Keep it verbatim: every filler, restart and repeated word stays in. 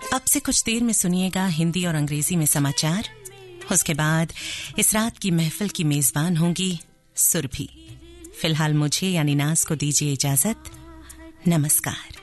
अब से कुछ देर में सुनिएगा हिंदी और अंग्रेजी में समाचार। उसके बाद इस रात की महफिल की मेजबान होंगी सुरभि। फिलहाल मुझे यानी नाज को दीजिए इजाजत। नमस्कार।